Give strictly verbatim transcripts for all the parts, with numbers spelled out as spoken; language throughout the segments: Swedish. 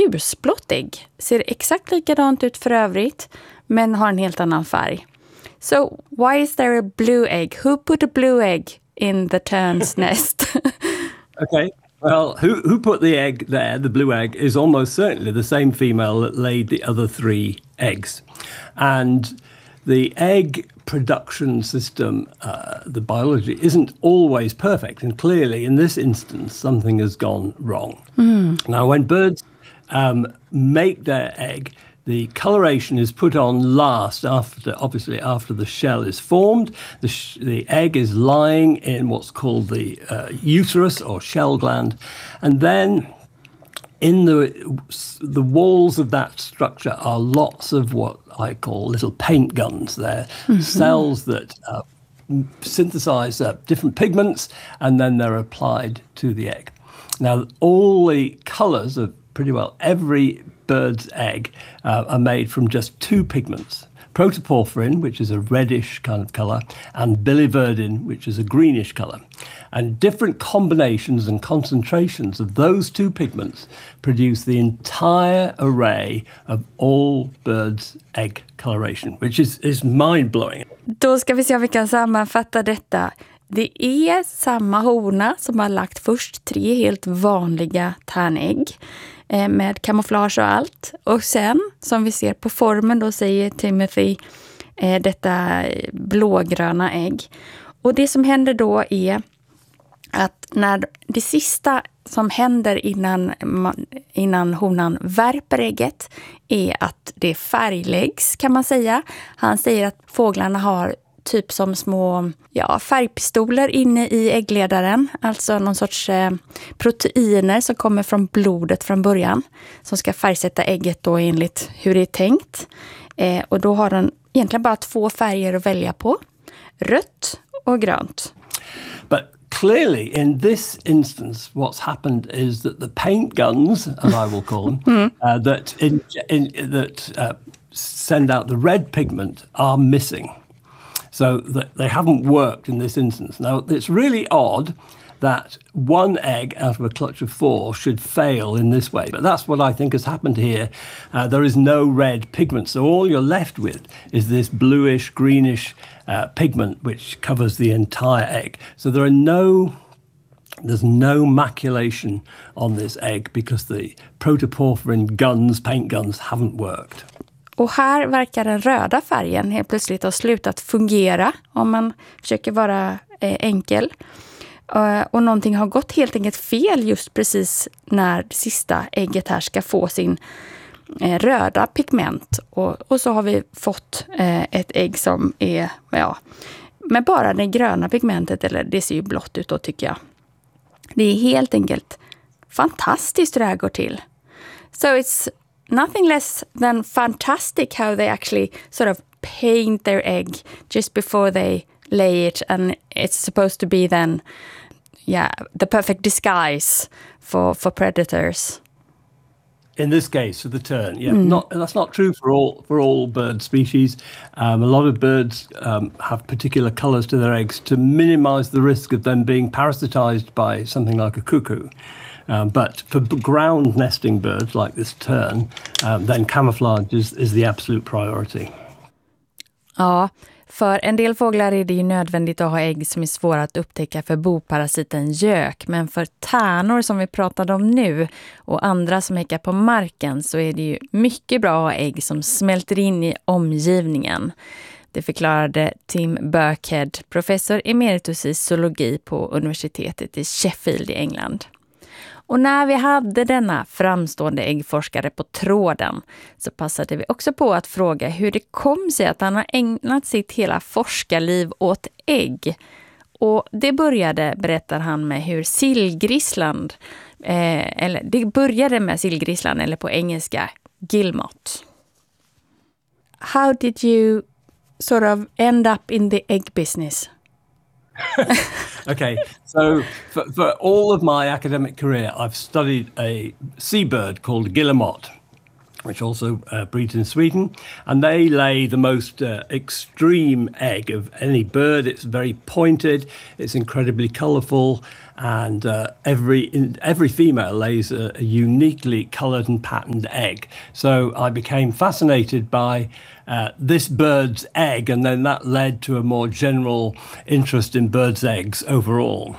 ljusblått ägg. Ser exakt likadant ut för övrigt, men har en helt annan färg. So, why is there a blue egg? Who put a blue egg in the tern's nest? Okay. Well, who who put the egg there, the blue egg, is almost certainly the same female that laid the other three eggs. And the egg production system, uh, the biology, isn't always perfect. And clearly, in this instance, something has gone wrong. Mm. Now, when birds um, make their egg, the coloration is put on last, after obviously after the shell is formed. The, sh- the egg is lying in what's called the uh, uterus or shell gland. And then in the the walls of that structure are lots of what I call little paint guns. They're mm-hmm. cells that uh, synthesize uh, different pigments, and then they're applied to the egg. Now, all the colors of pretty well every bird's egg uh, are made from just two pigments. Protoporphyrin, which is a reddish kind of colour, and biliverdin, which is a greenish colour. And different combinations and concentrations of those two pigments produce the entire array of all birds' egg coloration, which is, is mind-blowing. Då ska vi se om vi kan sammanfatta detta. Det är samma hona som har lagt först tre helt vanliga tärnägg med kamouflage och allt. Och sen, som vi ser på formen, då säger Timothy eh, detta blågröna ägg. Och det som händer då är att när det sista som händer innan, innan honan värper ägget är att det färgläggs, kan man säga. Han säger att fåglarna har typ som små ja, färgpistoler inne i äggledaren. Alltså någon sorts eh, proteiner som kommer från blodet från början. Som ska färgsätta ägget då enligt hur det är tänkt. Eh, och då har den egentligen bara två färger att välja på. Rött och grönt. But clearly in this instance what's happened is that the paint guns, as I will call them, mm. uh, that, in, in, that uh, send out the red pigment are missing. So that they haven't worked in this instance. Now, it's really odd that one egg out of a clutch of four should fail in this way. But that's what I think has happened here. Uh, there is no red pigment. So all you're left with is this bluish, greenish uh, pigment which covers the entire egg. So there are no... There's no maculation on this egg because the protoporphyrin guns, paint guns, haven't worked. Och här verkar den röda färgen helt plötsligt ha slutat fungera om man försöker vara eh, enkel. Uh, och någonting har gått helt enkelt fel just precis när det sista ägget här ska få sin eh, röda pigment. Och, och så har vi fått eh, ett ägg som är, ja, med bara det gröna pigmentet, eller det ser ju blått ut då tycker jag. Det är helt enkelt fantastiskt hur det här går till. So it's nothing less than fantastic how they actually sort of paint their egg just before they lay it, and it's supposed to be then, yeah, the perfect disguise for, for predators. In this case, for the tern, yeah, mm. not that's not true for all for all bird species. Um, a lot of birds um, have particular colours to their eggs to minimise the risk of them being parasitised by something like a cuckoo. Um, but for ground nesting birds like this tern, um, then camouflage is, is the absolute priority. Ja, för en del fåglar är det ju nödvändigt att ha ägg som är svåra att upptäcka för boparasiten gök. Men för tärnor som vi pratade om nu och andra som häckar på marken så är det ju mycket bra att ha ägg som smälter in i omgivningen. Det förklarade Tim Birkhead, professor emeritus i zoologi på universitetet i Sheffield i England. Och när vi hade denna framstående äggforskare på tråden så passade vi också på att fråga hur det kom sig att han har ägnat sitt hela forskarliv åt ägg. Och det började, berättar han, med hur sillgrissland, eh, eller det började med sillgrissland, eller på engelska guillemot. How did you sort of end up in the egg business? Okay, so for, for all of my academic career, I've studied a seabird called guillemot. which also uh, breeds in Sweden, and they lay the most uh, extreme egg of any bird. It's very pointed, it's incredibly colourful, and uh, every in, every female lays a, a uniquely coloured and patterned egg. So I became fascinated by uh, this bird's egg, and then that led to a more general interest in birds' eggs overall.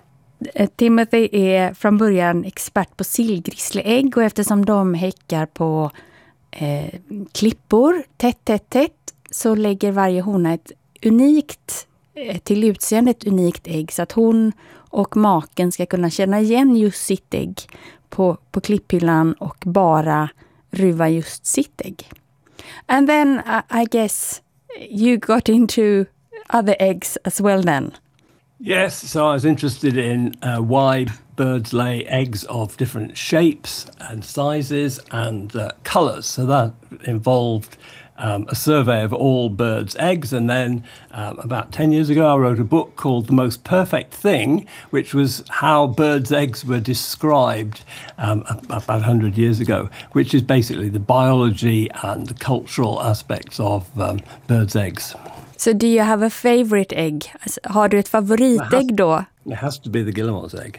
Timothy är från början expert på sillgrissleägg, och eftersom de häckar på eh, klippor tätt, tätt, tätt, så lägger varje hona ett unikt, eh, till utseende ett unikt ägg, så att hon och maken ska kunna känna igen just sitt ägg på, på klipphyllan och bara ruva just sitt ägg. And then uh, I guess you got into other eggs as well then. Yes, so I was interested in uh, why birds lay eggs of different shapes and sizes and uh, colours. So that involved um, a survey of all birds' eggs. And then um, about ten years ago, I wrote a book called The Most Perfect Thing, which was how birds' eggs were described um, about one hundred years ago, which is basically the biology and the cultural aspects of um, birds' eggs. So do you have a favorite egg? Har du ett favoritägg då? It has to be the guillemot's egg.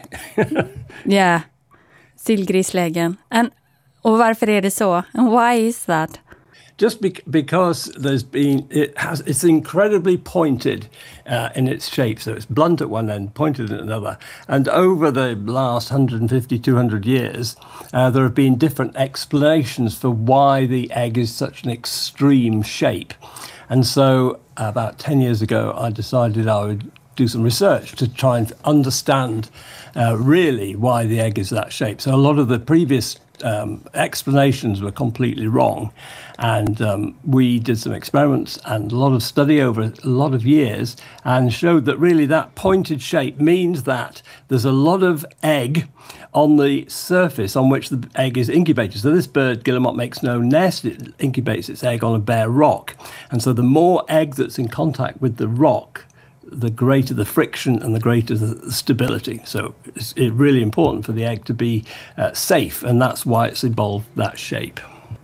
Yeah, sillgrissläggen. And och varför är det så? And why is that? Just be- because there's been it has it's incredibly pointed uh, in its shape, so it's blunt at one end, pointed at another, and over the last one hundred fifty, two hundred years, uh, there have been different explanations for why the egg is such an extreme shape. And so about ten years ago, I decided I would do some research to try and understand uh, really why the egg is that shape. So a lot of the previous um, explanations were completely wrong. And um, we did some experiments and a lot of study over a lot of years and showed that really that pointed shape means that there's a lot of egg on the surface on which the egg is incubated. So this bird, guillemot, makes no nest. It incubates its egg on a bare rock. And so the more egg that's in contact with the rock, the greater the friction and the greater the stability. So it's, it's really important for the egg to be uh, safe, and that's why it's evolved that shape.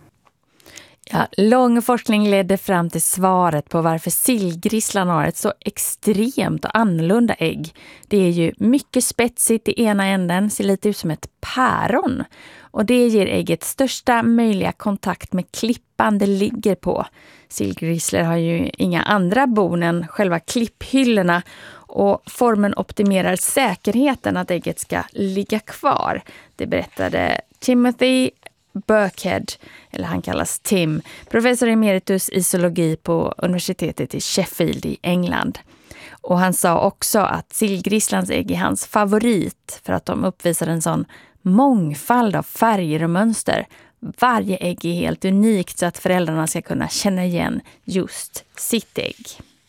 Ja, lång forskning ledde fram till svaret på varför sillgrisslan har ett så extremt och annorlunda ägg. Det är ju mycket spetsigt i ena änden, ser lite ut som ett päron. Och det ger ägget största möjliga kontakt med klippan det ligger på. Sillgrissler har ju inga andra bon än själva klipphyllorna, och formen optimerar säkerheten att ägget ska ligga kvar. Det berättade Timothy Birkhead, eller han kallas Tim, professor emeritus i zoologi på universitetet i Sheffield i England. Och han sa också att sillgrisslans ägg är hans favorit för att de uppvisar en sån mångfald av färger och mönster. Varje ägg är helt unikt så att föräldrarna ska kunna känna igen just sitt ägg.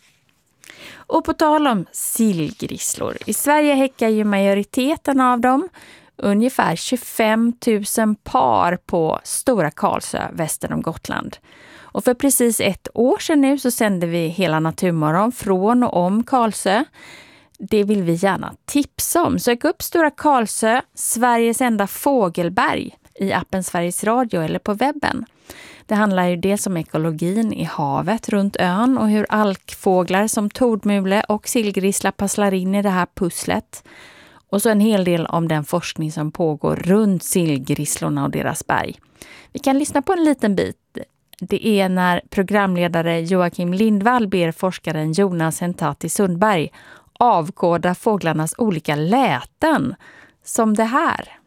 Och på tal om sillgrisslor, i Sverige häckar ju majoriteten av dem, ungefär tjugofem tusen par på Stora Karlsö väster om Gotland. Och för precis ett år sedan nu så sände vi hela Naturmorgon från och om Karlsö. Det vill vi gärna tipsa om. Sök upp Stora Karlsö, Sveriges enda fågelberg, i appen Sveriges Radio eller på webben. Det handlar ju dels om ekologin i havet runt ön och hur alkfåglar som tordmule och sillgrissla passlar in i det här pusslet. Och så en hel del om den forskning som pågår runt sillgrisslorna och deras berg. Vi kan lyssna på en liten bit. Det är när programledare Joakim Lindvall ber forskaren Jonas Hentati Sundberg avkoda fåglarnas olika läten, som det här.